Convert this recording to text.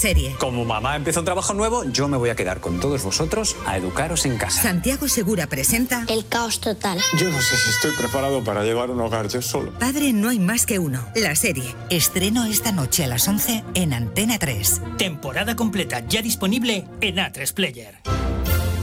serie. Como mamá empieza un trabajo nuevo, yo me voy a quedar con todos vosotros a educaros en casa. Santiago Segura presenta El caos total. Yo no sé si estoy preparado para llevar un hogar yo solo. Padre no hay más que uno, la serie. Estreno esta noche a las 11 en Antena 3. Temporada completa ya disponible en A3 Player.